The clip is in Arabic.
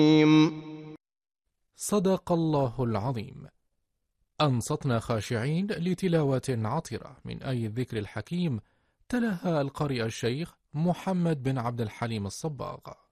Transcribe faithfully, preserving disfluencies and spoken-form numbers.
صدق الله العظيم. أنصتنا خاشعين لتلاوة عطرة من آي الذكر الحكيم، تلاها القارئ الشيخ محمد بن عبد الحليم الصباغ.